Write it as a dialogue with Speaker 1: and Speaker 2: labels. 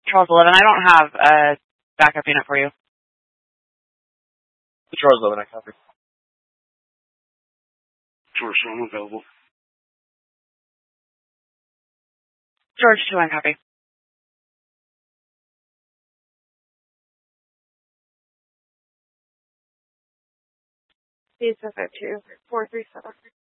Speaker 1: Charles 11. I don't have a backup unit for you.
Speaker 2: Charles 11, I copy.
Speaker 3: George 2, I'm available.
Speaker 1: George 2, I copy.
Speaker 4: C752 437.